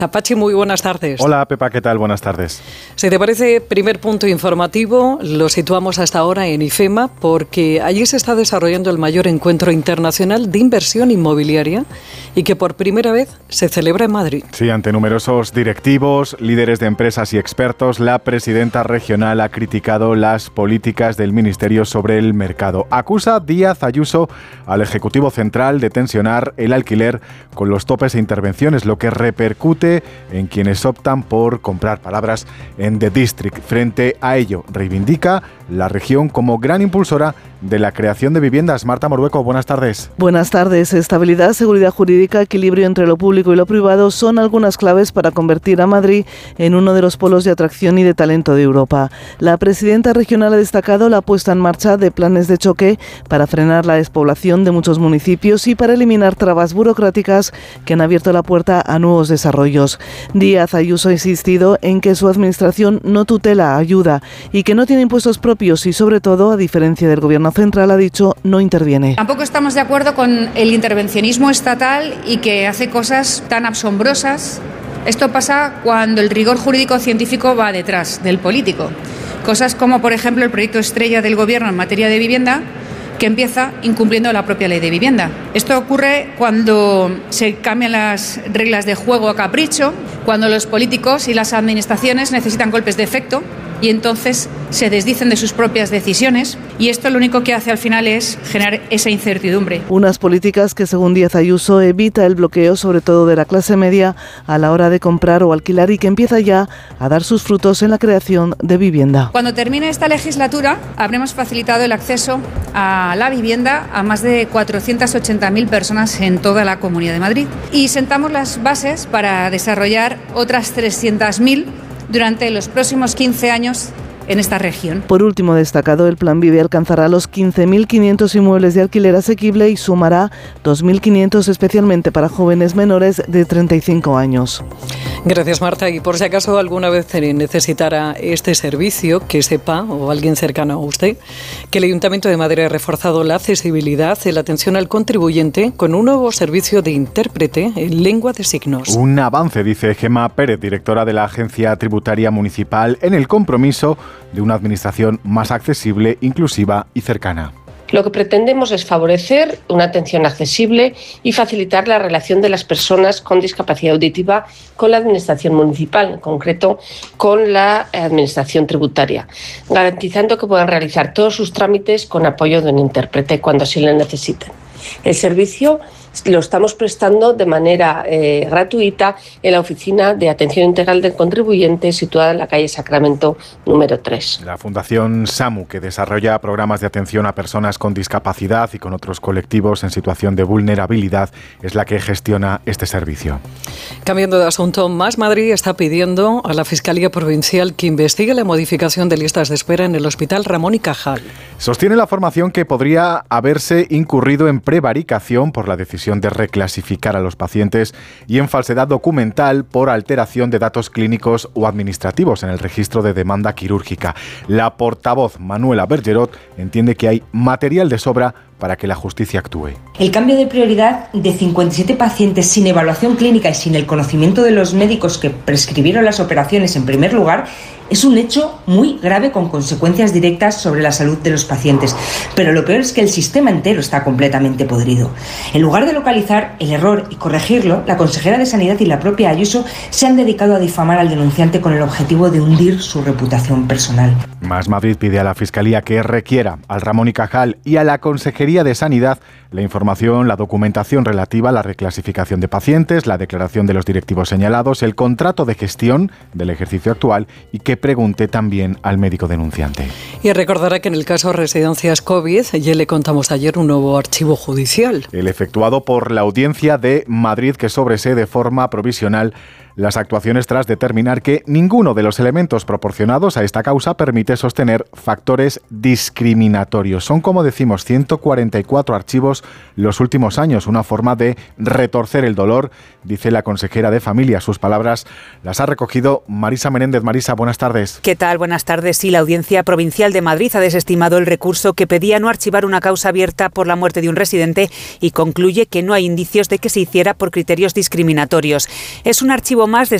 Pachi, muy buenas tardes. Hola Pepa, ¿qué tal? Buenas tardes. Si te parece, primer punto informativo, lo situamos hasta ahora en IFEMA, porque allí se está desarrollando el mayor encuentro internacional de inversión inmobiliaria y que por primera vez se celebra en Madrid. Sí, ante numerosos directivos, líderes de empresas y expertos, la presidenta regional ha criticado las políticas del Ministerio sobre el mercado. Acusa Díaz Ayuso al Ejecutivo Central de tensionar el alquiler con los topes de intervenciones, lo que repercute en quienes optan por comprar, palabras en The District. Frente a ello, reivindica la región como gran impulsora de la creación de viviendas. Marta Morueco, buenas tardes. Buenas tardes. Estabilidad, seguridad jurídica, equilibrio entre lo público y lo privado son algunas claves para convertir a Madrid en uno de los polos de atracción y de talento de Europa. La presidenta regional ha destacado la puesta en marcha de planes de choque para frenar la despoblación de muchos municipios y para eliminar trabas burocráticas que han abierto la puerta a nuevos desarrollos. Díaz Ayuso ha insistido en que su administración no tutela, ayuda y que no tiene impuestos propios y, sobre todo, a diferencia del Gobierno central, ha dicho, no interviene. Tampoco estamos de acuerdo con el intervencionismo estatal y que hace cosas tan asombrosas. Esto pasa cuando el rigor jurídico-científico va detrás del político. Cosas como, por ejemplo, el proyecto estrella del Gobierno en materia de vivienda, que empieza incumpliendo la propia ley de vivienda. Esto ocurre cuando se cambian las reglas de juego a capricho, cuando los políticos y las administraciones necesitan golpes de efecto y entonces se desdicen de sus propias decisiones, y esto lo único que hace al final es generar esa incertidumbre. Unas políticas que, según Díaz Ayuso, evita el bloqueo, sobre todo de la clase media, a la hora de comprar o alquilar y que empieza ya a dar sus frutos en la creación de vivienda. Cuando termine esta legislatura, habremos facilitado el acceso a la vivienda a más de 480.000 personas en toda la Comunidad de Madrid. Y sentamos las bases para desarrollar otras 300.000 durante los próximos 15 años en esta región. Por último, destacado, el Plan Vive alcanzará los 15.500 inmuebles de alquiler asequible y sumará 2.500 especialmente para jóvenes menores de 35 años. Gracias, Marta. Y por si acaso alguna vez necesitara este servicio, que sepa, o alguien cercano a usted, que el Ayuntamiento de Madrid ha reforzado la accesibilidad y la atención al contribuyente con un nuevo servicio de intérprete en lengua de signos. Un avance, dice Gemma Pérez, directora de la Agencia Tributaria Municipal, en el compromiso de una administración más accesible, inclusiva y cercana. Lo que pretendemos es favorecer una atención accesible y facilitar la relación de las personas con discapacidad auditiva con la administración municipal, en concreto con la administración tributaria, garantizando que puedan realizar todos sus trámites con apoyo de un intérprete cuando así lo necesiten. El servicio lo estamos prestando de manera gratuita en la Oficina de Atención Integral del Contribuyente, situada en la calle Sacramento número 3. La Fundación SAMU, que desarrolla programas de atención a personas con discapacidad y con otros colectivos en situación de vulnerabilidad, es la que gestiona este servicio. Cambiando de asunto, Más Madrid está pidiendo a la Fiscalía Provincial que investigue la modificación de listas de espera en el Hospital Ramón y Cajal. Sostiene la formación que podría haberse incurrido en prevaricación por la decisión de reclasificar a los pacientes y en falsedad documental por alteración de datos clínicos o administrativos en el registro de demanda quirúrgica. La portavoz Manuela Bergerot entiende que hay material de sobra para que la justicia actúe. El cambio de prioridad de 57 pacientes sin evaluación clínica y sin el conocimiento de los médicos que prescribieron las operaciones en primer lugar es un hecho muy grave con consecuencias directas sobre la salud de los pacientes. Pero lo peor es que el sistema entero está completamente podrido. En lugar de localizar el error y corregirlo, la consejera de Sanidad y la propia Ayuso se han dedicado a difamar al denunciante con el objetivo de hundir su reputación personal. Más Madrid pide a la Fiscalía que requiera al Ramón y Cajal y a la Consejería de Sanidad la información, la documentación relativa a la reclasificación de pacientes, la declaración de los directivos señalados, el contrato de gestión del ejercicio actual y que pregunte también al médico denunciante. Y recordará que en el caso Residencias COVID ya le contamos ayer un nuevo archivo judicial. El efectuado por la Audiencia de Madrid, que sobresee de forma provisional las actuaciones tras determinar que ninguno de los elementos proporcionados a esta causa permite sostener factores discriminatorios. Son, como decimos, 144 archivos los últimos años, una forma de retorcer el dolor, dice la consejera de Familia. Sus palabras las ha recogido Marisa Menéndez. Marisa, buenas tardes. ¿Qué tal? Buenas tardes. Sí, la Audiencia Provincial de Madrid ha desestimado el recurso que pedía no archivar una causa abierta por la muerte de un residente y concluye que no hay indicios de que se hiciera por criterios discriminatorios. Es un archivo motivo más